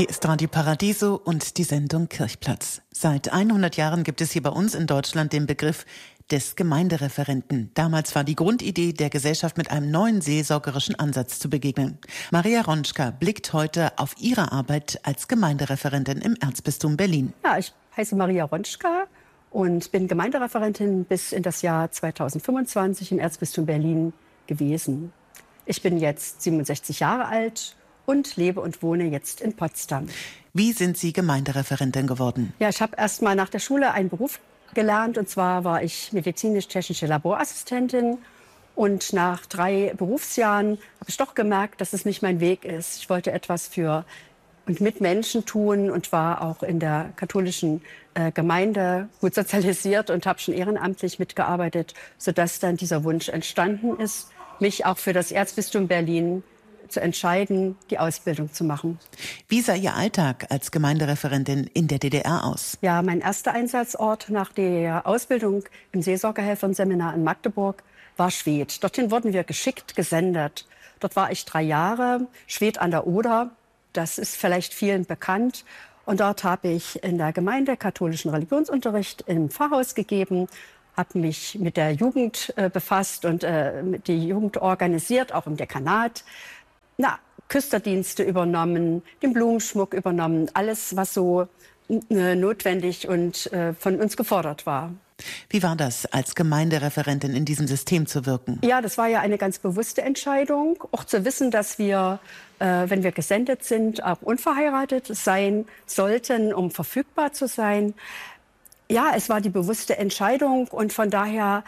Hier ist Radio Paradiso und die Sendung Kirchplatz. Seit 100 Jahren gibt es hier bei uns in Deutschland den Begriff des Gemeindereferenten. Damals war die Grundidee, der Gesellschaft mit einem neuen seelsorgerischen Ansatz zu begegnen. Maria Ronschka blickt heute auf ihre Arbeit als Gemeindereferentin im Erzbistum Berlin. Ja, ich heiße Maria Ronschka und bin Gemeindereferentin bis in das Jahr 2025 im Erzbistum Berlin gewesen. Ich bin jetzt 67 Jahre alt und lebe und wohne jetzt in Potsdam. Wie sind Sie Gemeindereferentin geworden? Ja, ich habe erst mal nach der Schule einen Beruf gelernt, und zwar war ich medizinisch-technische Laborassistentin. Und nach 3 Berufsjahren habe ich doch gemerkt, dass es nicht mein Weg ist. Ich wollte etwas für und mit Menschen tun und war auch in der katholischen Gemeinde gut sozialisiert und habe schon ehrenamtlich mitgearbeitet, sodass dann dieser Wunsch entstanden ist, mich auch für das Erzbistum Berlin zu entscheiden, die Ausbildung zu machen. Wie sah Ihr Alltag als Gemeindereferentin in der DDR aus? Ja, mein erster Einsatzort nach der Ausbildung im Seelsorgehelfernseminar in Magdeburg war Schwedt. Dorthin wurden wir geschickt gesendet. Dort war ich 3 Jahre, Schwedt an der Oder. Das ist vielleicht vielen bekannt. Und dort habe ich in der Gemeinde katholischen Religionsunterricht im Pfarrhaus gegeben, habe mich mit der Jugend befasst und die Jugend organisiert, auch im Dekanat. Küsterdienste übernommen, den Blumenschmuck übernommen, alles, was so notwendig und von uns gefordert war. Wie war das, als Gemeindereferentin in diesem System zu wirken? Ja, das war ja eine ganz bewusste Entscheidung, auch zu wissen, dass wir, wenn wir gesendet sind, auch unverheiratet sein sollten, um verfügbar zu sein. Ja, es war die bewusste Entscheidung und von daher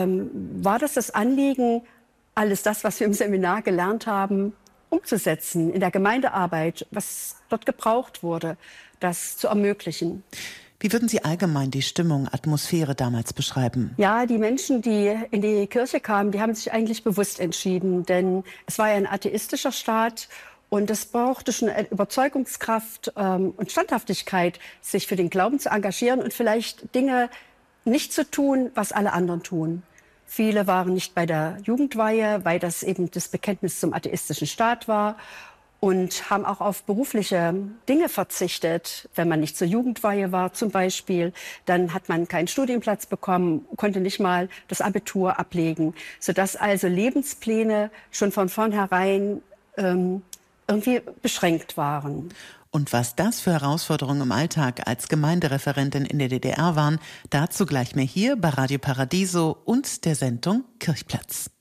war das Anliegen, alles das, was wir im Seminar gelernt haben, umzusetzen in der Gemeindearbeit, was dort gebraucht wurde, das zu ermöglichen. Wie würden Sie allgemein die Stimmung, Atmosphäre damals beschreiben? Ja, die Menschen, die in die Kirche kamen, die haben sich eigentlich bewusst entschieden, denn es war ja ein atheistischer Staat und es brauchte schon Überzeugungskraft und Standhaftigkeit, sich für den Glauben zu engagieren und vielleicht Dinge nicht zu tun, was alle anderen tun. Viele waren nicht bei der Jugendweihe, weil das eben das Bekenntnis zum atheistischen Staat war und haben auch auf berufliche Dinge verzichtet. Wenn man nicht zur Jugendweihe war zum Beispiel, dann hat man keinen Studienplatz bekommen, konnte nicht mal das Abitur ablegen, sodass also Lebenspläne schon von vornherein irgendwie beschränkt waren. Und was das für Herausforderungen im Alltag als Gemeindereferentin in der DDR waren, dazu gleich mehr hier bei Radio Paradiso und der Sendung Kirchplatz.